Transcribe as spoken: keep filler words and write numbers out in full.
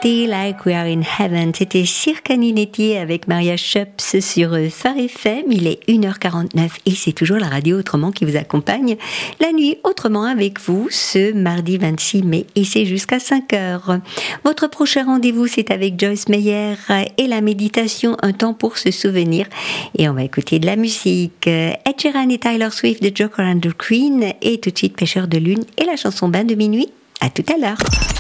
Stay Like We Are in Heaven. C'était Circa Ninetti avec Maria Schoeps sur Phare F M. Il est une heure quarante-neuf et c'est toujours la radio Autrement qui vous accompagne la nuit autrement avec vous ce mardi vingt-six mai et c'est jusqu'à cinq heures. Votre prochain rendez-vous, c'est avec Joyce Meyer et la méditation Un temps pour se souvenir. Et on va écouter de la musique. Ed Sheeran et Taylor Swift de Joker and the Queen et tout de suite Pêcheur de lune et la chanson Bain de minuit. À tout à l'heure.